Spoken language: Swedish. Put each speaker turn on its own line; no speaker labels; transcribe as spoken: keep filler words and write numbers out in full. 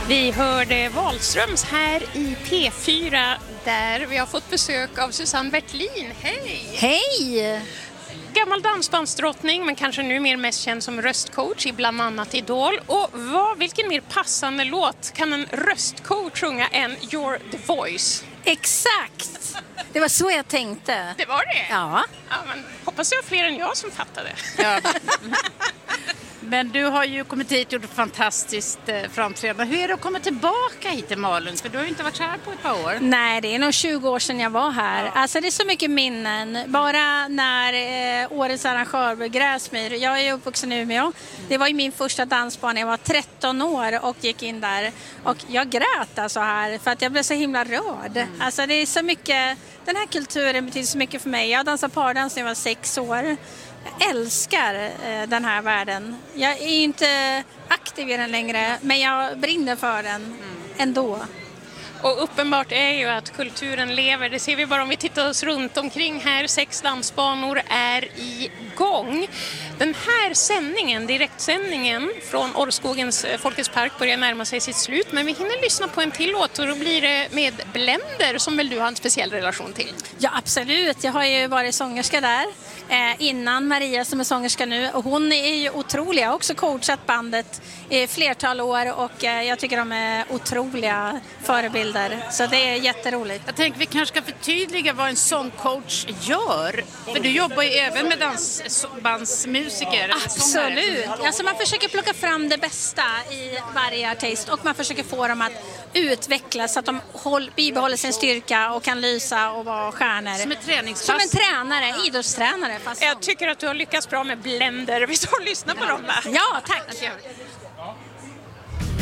Vi hörde Wahlströms här i P fyra där vi har fått besök av Susanne Bertlin. Hej!
Hej!
Gammal dansbandsdrottning men kanske nu mer mest känd som röstcoach i bland annat Idol. Och vad, vilken mer passande låt kan en röstcoach sjunga än You're the Voice?
Exakt! Det var så jag tänkte.
Det var det?
Ja.
Ja, men hoppas det var fler än jag som fattade.
Ja. Men du har ju kommit hit och gjort ett fantastiskt eh, framträdande. Hur är det att komma tillbaka hit till Malung? För du har ju inte varit här på ett par år.
Nej, det är nog tjugo år sedan jag var här. Ja. Alltså det är så mycket minnen. Bara när eh, årets arrangör blev Gräsmyr. Jag är uppvuxen i Umeå. Det var ju min första dansbana. Jag var tretton år och gick in där. Och jag grät alltså här för att jag blev så himla rörd. Mm. Alltså det är så mycket... Den här kulturen betyder så mycket för mig. Jag dansade pardans när jag var sex år. Jag älskar eh, den här världen. Jag är ju inte aktiv i den längre, men jag brinner för den mm. ändå.
Och uppenbart är ju att kulturen lever. Det ser vi bara om vi tittar oss runt omkring här. Sex dansbanor är igång. Den här sändningen, direktsändningen från Orrskogens Folkets park börjar närma sig sitt slut. Men vi hinner lyssna på en till låt och då blir det med Blender som väl du har en speciell relation till.
Ja, absolut. Jag har ju varit sångerska där eh, innan Maria som är sångerska nu. Och hon är ju otrolig. Jag har också coachat bandet i flertal år och eh, jag tycker de är otroliga förebilder. Så det är jätteroligt.
Jag tänker vi kanske ska förtydliga vad en sångcoach gör. För du jobbar ju även med dansbandsmusiker.
Absolut. Alltså man försöker plocka fram det bästa i varje artist och man försöker få dem att utvecklas så att de håll, bibehåller sin styrka och kan lysa och vara stjärnor.
Som en träningspass.
Som en tränare, idrottstränare. Fast
jag tycker att du har lyckats bra med Blender. Vi ska lyssna på dem där.
Ja, tack.